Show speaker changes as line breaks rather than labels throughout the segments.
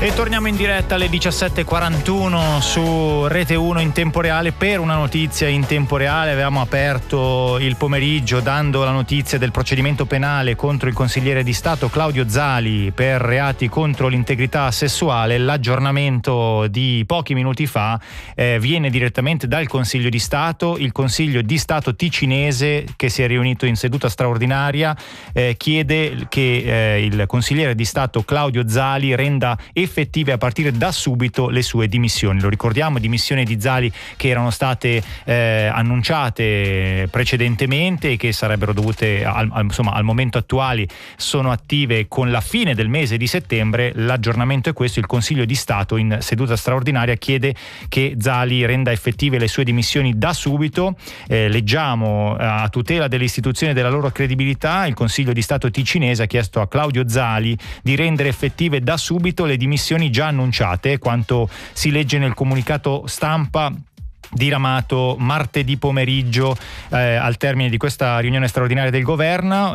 E torniamo in diretta alle 17:41 su Rete 1 in tempo reale per una notizia in tempo reale. Avevamo aperto il pomeriggio dando la notizia del procedimento penale contro il consigliere di Stato Claudio Zali per reati contro l'integrità sessuale. L'aggiornamento di pochi minuti fa viene direttamente dal Consiglio di Stato. Il Consiglio di Stato ticinese, che si è riunito in seduta straordinaria, chiede che il consigliere di Stato Claudio Zali renda effettive a partire da subito le sue dimissioni. Lo ricordiamo, dimissioni di Zali che erano state annunciate precedentemente e che sarebbero dovute al momento attuali sono attive con la fine del mese di settembre. L'aggiornamento è questo: il Consiglio di Stato in seduta straordinaria chiede che Zali renda effettive le sue dimissioni da subito. Leggiamo: a tutela delle istituzioni e della loro credibilità, il Consiglio di Stato ticinese ha chiesto a Claudio Zali di rendere effettive da subito le dimissioni già annunciate, quanto si legge nel comunicato stampa diramato martedì pomeriggio al termine di questa riunione straordinaria del governo.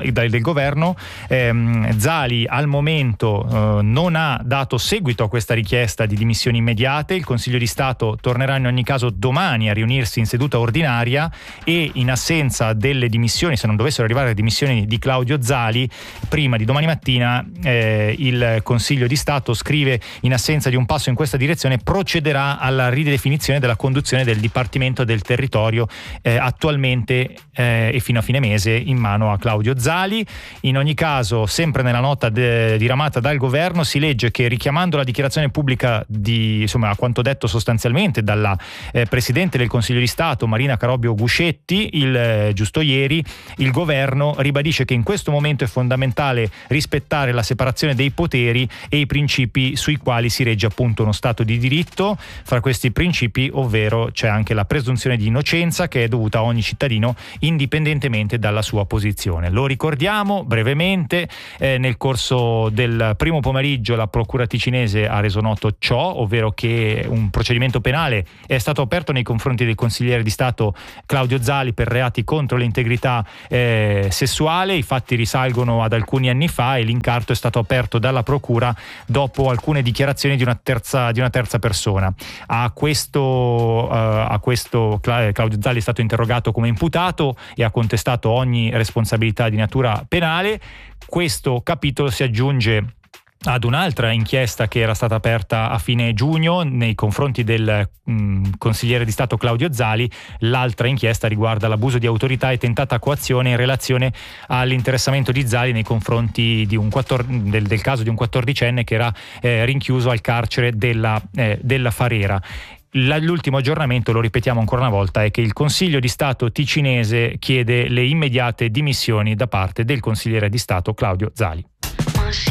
Zali al momento non ha dato seguito a questa richiesta di dimissioni immediate. Il Consiglio di Stato tornerà in ogni caso domani a riunirsi in seduta ordinaria e, in assenza delle dimissioni, se non dovessero arrivare le dimissioni di Claudio Zali prima di domani mattina, il Consiglio di Stato, scrive, in assenza di un passo in questa direzione, procederà alla ridefinizione della conduzione del Dipartimento del Territorio, attualmente e fino a fine mese in mano a Claudio Zali. In ogni caso, sempre nella nota diramata dal governo, si legge che, richiamando la dichiarazione pubblica a quanto detto sostanzialmente dalla Presidente del Consiglio di Stato Marina Carobio Guscetti giusto ieri, il governo ribadisce che in questo momento è fondamentale rispettare la separazione dei poteri e i principi sui quali si regge appunto uno Stato di diritto. Fra questi principi, ovvero, c'è anche la presunzione di innocenza, che è dovuta a ogni cittadino indipendentemente dalla sua posizione. Lo ricordiamo brevemente: nel corso del primo pomeriggio la procura ticinese ha reso noto ciò, ovvero che un procedimento penale è stato aperto nei confronti del consigliere di Stato Claudio Zali per reati contro l'integrità sessuale. I fatti risalgono ad alcuni anni fa e l'incarto è stato aperto dalla procura dopo alcune dichiarazioni di una terza persona. A questo Claudio Zali è stato interrogato come imputato e ha contestato ogni responsabilità di natura penale. Questo capitolo si aggiunge ad un'altra inchiesta che era stata aperta a fine giugno nei confronti del consigliere di Stato Claudio Zali. L'altra inchiesta riguarda l'abuso di autorità e tentata coazione in relazione all'interessamento di Zali nei confronti di del caso di un 14enne che era rinchiuso al carcere della Farera. L'ultimo aggiornamento, lo ripetiamo ancora una volta, è che il Consiglio di Stato ticinese chiede le immediate dimissioni da parte del consigliere di Stato Claudio Zali.